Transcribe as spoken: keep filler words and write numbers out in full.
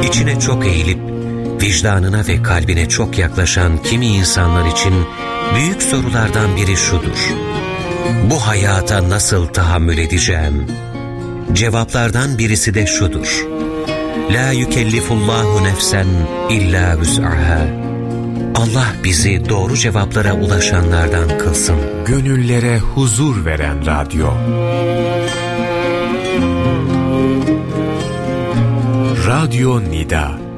içine çok eğilip vicdanına ve kalbine çok yaklaşan kimi insanlar için büyük sorulardan biri şudur: bu hayata nasıl tahammül edeceğim? Cevaplardan birisi de şudur: La yükellifullahu nefsen illa vüs'aha. Allah bizi doğru cevaplara ulaşanlardan kılsın. Gönüllere huzur veren radyo. Radyo Nida.